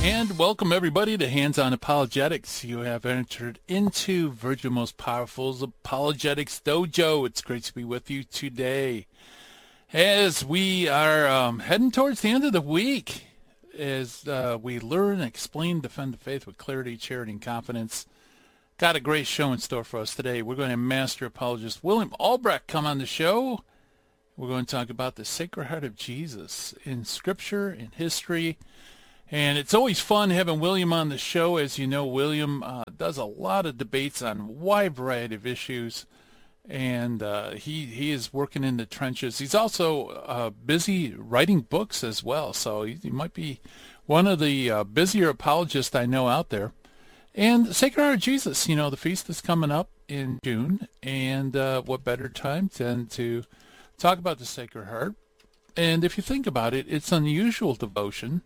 And welcome everybody to Hands-On Apologetics. You have entered into Virgin Most Powerful's Apologetics Dojo. It's great to be with you today as we are heading towards the end of the week as we learn, explain, defend the faith with clarity, charity, and confidence. Got a great show in store for us today. We're going to have Master Apologist William Albrecht come on the show. We're going to talk about the Sacred Heart of Jesus in Scripture, in history. And it's always fun having William on the show. As you know, William does a lot of debates on a wide variety of issues, and he is working in the trenches. He's also busy writing books as well, so he might be one of the busier apologists I know out there. And the Sacred Heart of Jesus, you know, the feast is coming up in June, and what better time than to talk about the Sacred Heart. And if you think about it, it's unusual devotion.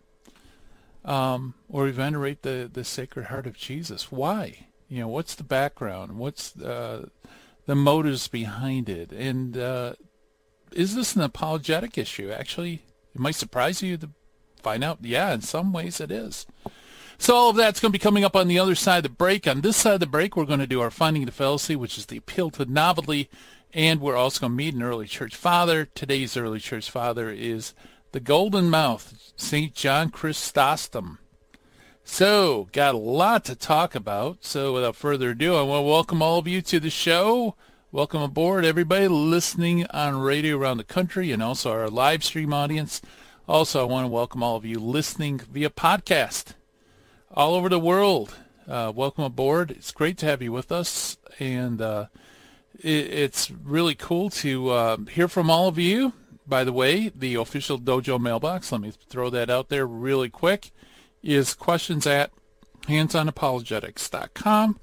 Or we venerate the Sacred Heart of Jesus. Why? You know, what's the background? What's the motives behind it? And is this an apologetic issue? Actually, it might surprise you to find out, yeah, in some ways it is. So all of that's going to be coming up on the other side of the break. On this side of the break, we're going to do our Finding the Fallacy, which is the appeal to novelty, and we're also going to meet an early church father. Today's early church father is the Golden Mouth, St. John Chrysostom. So, got a lot to talk about. So, without further ado, I want to welcome all of you to the show. Welcome aboard, everybody listening on radio around the country and also our live stream audience. Also, I want to welcome all of you listening via podcast all over the world. Welcome aboard. It's great to have you with us, and it's really cool to hear from all of you. By the way, the official dojo mailbox, let me throw that out there really quick, is questions at handsonapologetics.com.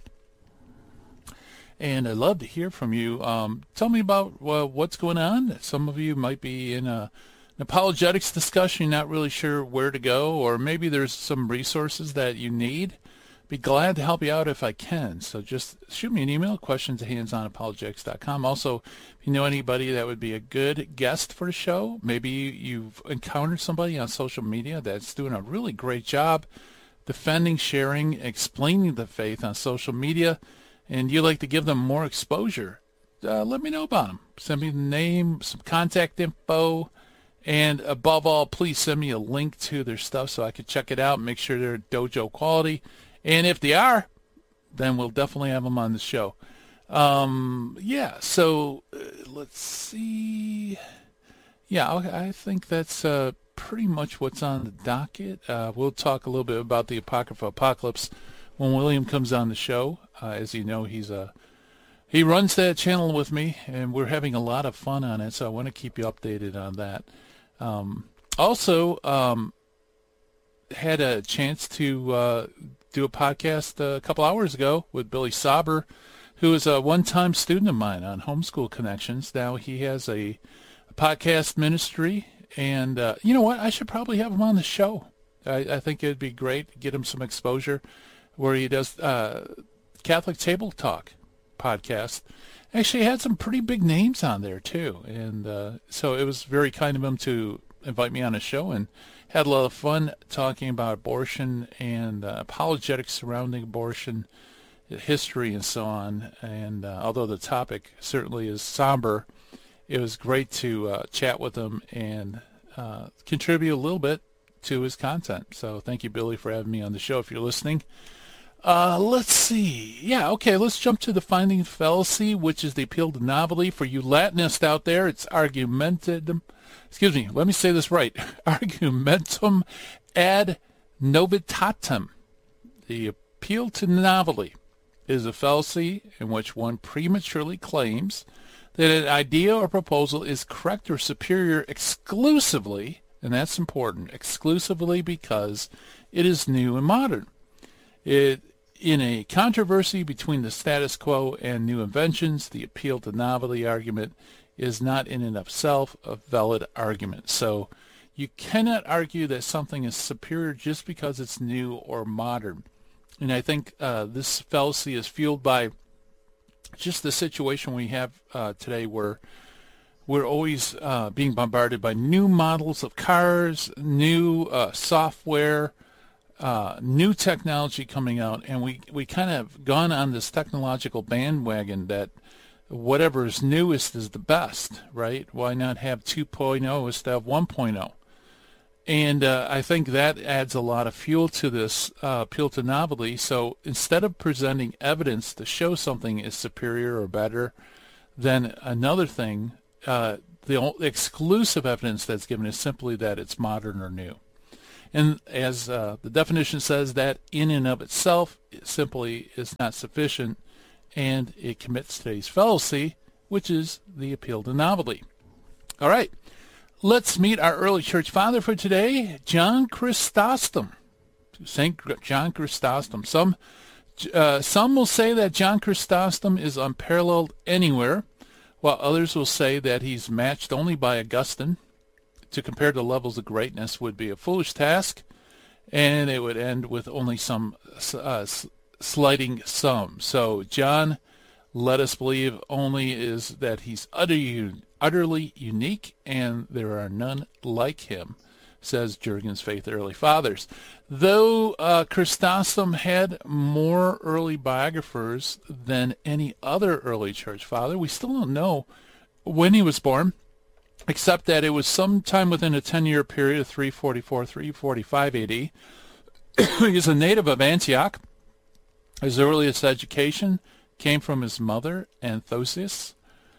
And I'd love to hear from you. Tell me about what's going on. Some of you might be in an apologetics discussion, not really sure where to go, or maybe there's some resources that you need. Be glad to help you out if I can. So just shoot me an email, questions at handsonapologetics.com. Also, if you know anybody that would be a good guest for the show, maybe you've encountered somebody on social media that's doing a really great job defending, sharing, explaining the faith on social media, and you'd like to give them more exposure, let me know about them. Send me the name, some contact info, and above all, please send me a link to their stuff so I can check it out and make sure they're dojo quality. And if they are, then we'll definitely have them on the show. Yeah, so let's see. Yeah, I think that's pretty much what's on the docket. We'll talk a little bit about the Apocrypha Apocalypse when William comes on the show. As you know, he runs that channel with me, and we're having a lot of fun on it, so I want to keep you updated on that. Also, had a chance to do a podcast a couple hours ago with Billy Sauber, who is a one-time student of mine on Homeschool Connections. Now he has a podcast ministry, and you know what? I should probably have him on the show. I think it would be great to get him some exposure where he does Catholic Table Talk podcast. Actually, had some pretty big names on there, too. And so it was very kind of him to invite me on his show, and had a lot of fun talking about abortion and apologetics surrounding abortion, history, and so on. And although the topic certainly is somber, it was great to chat with him and contribute a little bit to his content. So thank you, Billy, for having me on the show if you're listening. Let's see. Yeah, okay, let's jump to the Finding the Fallacy, which is the appeal to novelty. For you Latinists out there, it's argumentum. Excuse me, let me say this right. Argumentum ad novitatem. The appeal to novelty is a fallacy in which one prematurely claims that an idea or proposal is correct or superior exclusively, and that's important, exclusively because it is new and modern. In a controversy between the status quo and new inventions, the appeal to novelty argument is not in and of itself a valid argument. So you cannot argue that something is superior just because it's new or modern. And I think this fallacy is fueled by just the situation we have today where we're always being bombarded by new models of cars, new software, new technology coming out, and we kind of gone on this technological bandwagon that whatever is newest is the best, right? Why not have 2.0 instead of 1.0? And I think that adds a lot of fuel to this appeal to novelty. So instead of presenting evidence to show something is superior or better than another thing, the exclusive evidence that's given is simply that it's modern or new. And as the definition says, that in and of itself it simply is not sufficient, and it commits today's fallacy, which is the appeal to novelty. All right. Let's meet our early church father for today, John Chrysostom. St. John Chrysostom. Some will say that John Chrysostom is unparalleled anywhere, while others will say that he's matched only by Augustine. To compare the levels of greatness would be a foolish task, and it would end with only some slighting some. So John, let us believe, only is that he's utterly unique, and there are none like him, says Jurgen's Faith Early Fathers. Though Chrysostom had more early biographers than any other early church father, we still don't know when he was born, except that it was sometime within a 10-year period of 344-345 AD. He is a native of Antioch. His earliest education came from his mother, Anthosius,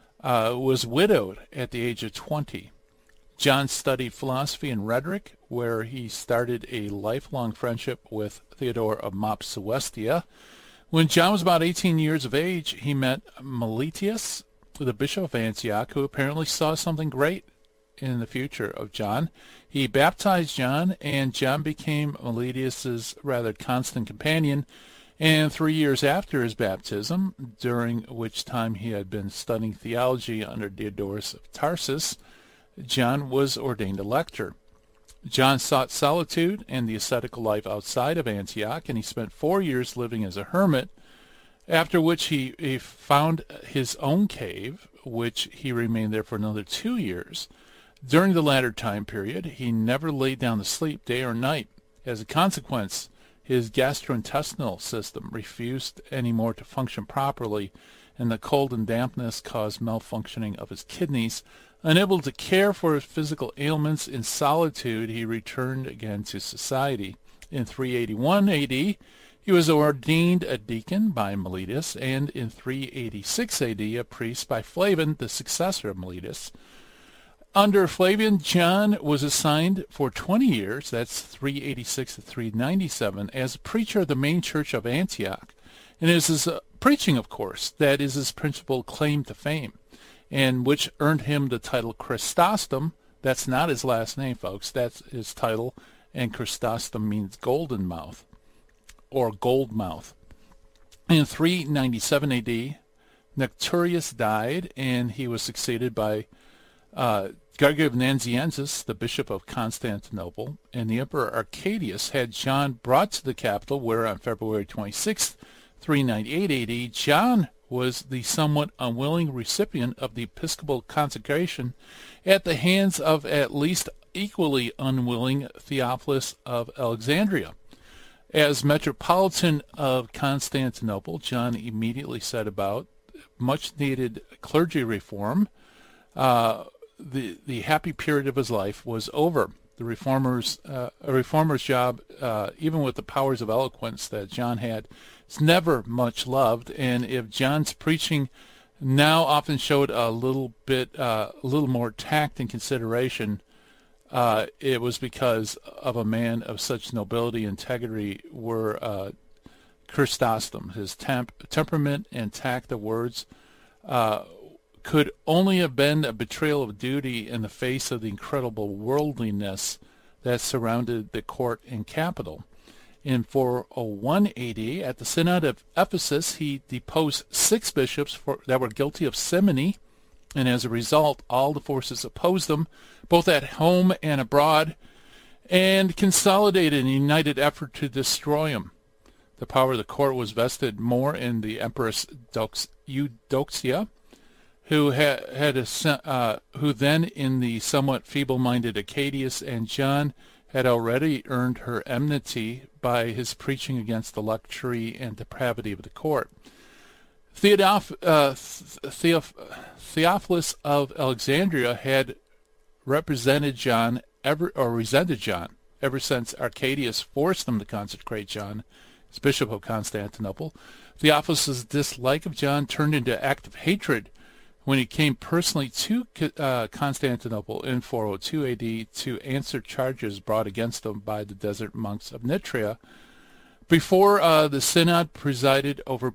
was widowed at the age of 20. John studied philosophy and rhetoric, where he started a lifelong friendship with Theodore of Mopsuestia. When John was about 18 years of age, he met Meletius, the bishop of Antioch, who apparently saw something great in the future of John. He baptized John, and John became Meletius's rather constant companion. And 3 years after his baptism, during which time he had been studying theology under Diodorus of Tarsus, John was ordained a lector. John sought solitude and the ascetical life outside of Antioch, and he spent 4 years living as a hermit, after which he found his own cave, which he remained there for another 2 years. During the latter time period, he never laid down to sleep day or night. As a consequence, his gastrointestinal system refused anymore to function properly, and the cold and dampness caused malfunctioning of his kidneys. Unable to care for his physical ailments in solitude, he returned again to society. In 381 A.D., he was ordained a deacon by Meletius, and in 386 A.D., a priest by Flavian, the successor of Meletius. Under Flavian, John was assigned for 20 years, that's 386 to 397, as a preacher of the main church of Antioch. And it is his preaching, of course, that is his principal claim to fame, and which earned him the title Chrysostom. That's not his last name, folks. That's his title, and Chrysostom means golden mouth, or gold mouth. In 397 A.D., Nectarius died, and he was succeeded by Gregory of Nazianzus, the bishop of Constantinople, and the Emperor Arcadius had John brought to the capital, where on February 26, 398 A.D., John was the somewhat unwilling recipient of the episcopal consecration at the hands of at least equally unwilling Theophilus of Alexandria. As Metropolitan of Constantinople, John immediately set about much-needed clergy reform. The happy period of his life was over. The a reformer's job, even with the powers of eloquence that John had, is never much loved. And if John's preaching now often showed a little more tact and consideration, it was because of a man of such nobility and integrity were Chrysostom. His temperament and tact of words could only have been a betrayal of duty in the face of the incredible worldliness that surrounded the court and capital. In 401 AD, at the Synod of Ephesus, he deposed 6 bishops that were guilty of simony, and as a result, all the forces opposed them, both at home and abroad, and consolidated in a united effort to destroy him. The power of the court was vested more in the Empress Eudoxia, who then in the somewhat feeble-minded Arcadius, and John had already earned her enmity by his preaching against the luxury and depravity of the court. Theophilus of Alexandria had resented John ever since Arcadius forced him to consecrate John as Bishop of Constantinople. Theophilus' dislike of John turned into active hatred when he came personally to Constantinople in 402 AD to answer charges brought against him by the desert monks of Nitria. Before the synod presided over